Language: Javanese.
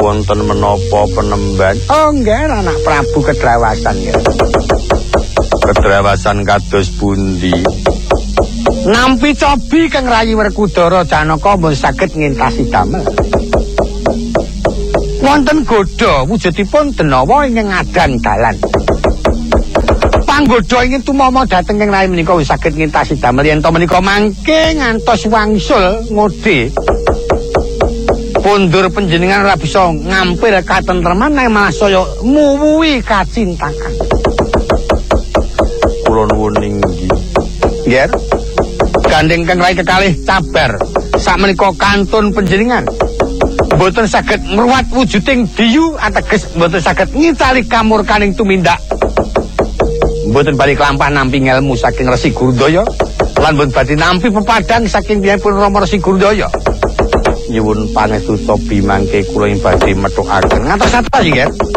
wonten menapa penemban? Oh nggih, anak Prabu kedrawasan nggih. Kedrawasan kados pundi? Nampi cobi Kang Rayi Werkudara Janaka mun saged ngentasi damel. Wonten godha wujudipun denawa ingkang ngadan dalan. Panggodha ingin tumama dhateng Kang Rayi menika wis saged ngentasi damel yen to menika mangke ngantos wangsul ngode. Pundur panjenengan ora bisa ngampir katentreman nang malah saya muwuhi kacintakan. Kula nuwun inggih. Nggih. Gandeng Kang Rayi kekalih cabar. Sakmenika kantun panjenengan mboten saged ngruwat wujuding diyu ateges mboten saged ngitali kamurkaning tumindak. Mboten bali lampah nampi ngelmu saking Resi Gurdaya lan mboten badhe nampi pepadang saking piyambakipun Rama Resi Gurdaya. Nyuwun pangestu cobi mangke kula ing badhe methukaken. Ngantos sapa nggih?